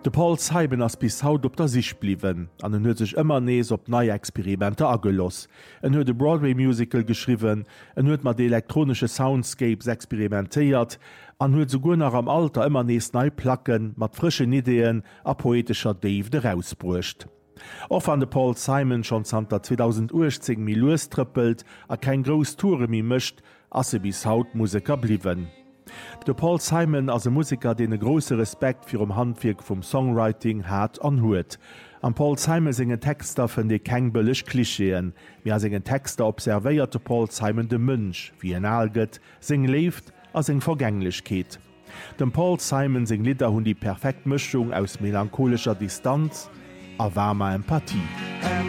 De Paul Simon ass bis haut op der sich bliwen, an huet sech ëmmer nees op neie Experimente ageloss. Huet de Broadway-Musical geschriwen, huet mat de elektronische Soundscapes experimentéiert, an huet sogur nach am Alter ëmmer nees nei Placken mat frischen Ideen a poetischer Dave de rausbrucht. Of an de Paul Simon schon Santa 2010 Milos trëppelt, a kein Gros Toure mi mëcht, asse bis haut Musiker bliwen. De Paul Simon as e Musiker de e grosse Respekt fir Handvirk vum Songwriting hat anhuet. An Paul Simon segen Texter vun de kengbëllech Klischeen, wie segen Texter observéierte Paul Simon de Mënsch, wie en alget, seng left as eng Vergänglichkeet. Dem Paul Simon seng Lieder hunn die perfekt Mischung aus melancholischer Distanz a warmer Empathie.